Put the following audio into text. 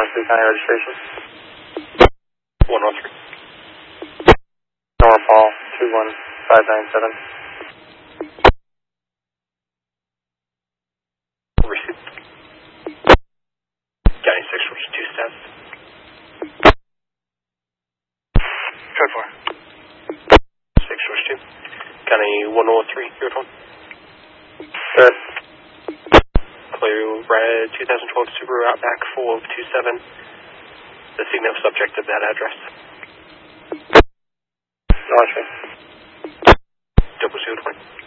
103 County registration. 103. Norpaul 21597. Received. County 6 Roger 2 status. Code 4. 6 Roger 2. County 103, your phone. Good. Clear red 2012 Subaru Outback full of 27. The signal subject of that address. No entry. 0020.